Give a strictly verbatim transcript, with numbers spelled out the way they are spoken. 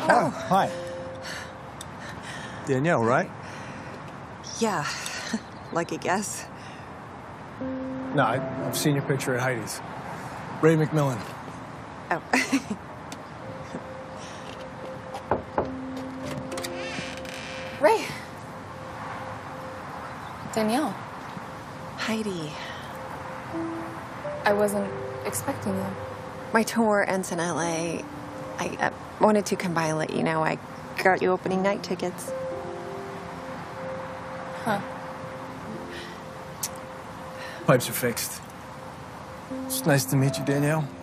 Oh, hi. Danielle, right? Yeah. Lucky guess. No, I, I've seen your picture at Heidi's. Ray McMillan. Oh. Ray. Danielle. Heidi. I wasn't expecting you. My tour ends in L A. I uh, wanted to come by and let you know I got you opening night tickets. Huh. Pipes are fixed. It's nice to meet you, Danielle.